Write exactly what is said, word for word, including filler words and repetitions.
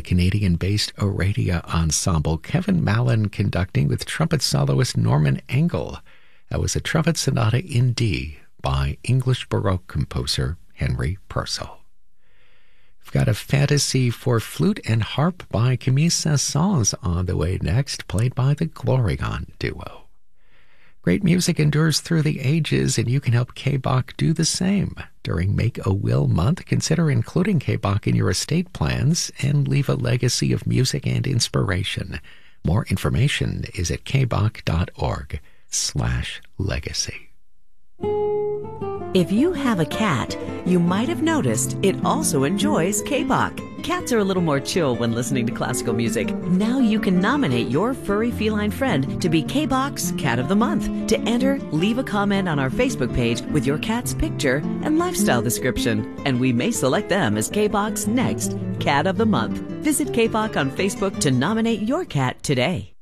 Canadian-based Aradia Ensemble. Kevin Mallon conducting with trumpet soloist Norman Engel. That was a trumpet sonata in D by English Baroque composer Henry Purcell. We've got a fantasy for flute and harp by Camille Saint-Saëns on the way next, played by the Glorion Duo. Great music endures through the ages, and you can help K B O C do the same. During Make a Will Month, consider including K B O C in your estate plans and leave a legacy of music and inspiration. More information is at kboc.org slash legacy. If you have a cat, you might have noticed it also enjoys K B O C. Cats are a little more chill when listening to classical music. Now you can nominate your furry feline friend to be K B O C's Cat of the Month. To enter, leave a comment on our Facebook page with your cat's picture and lifestyle description, and we may select them as K B O C's next Cat of the Month. Visit K B O C on Facebook to nominate your cat today.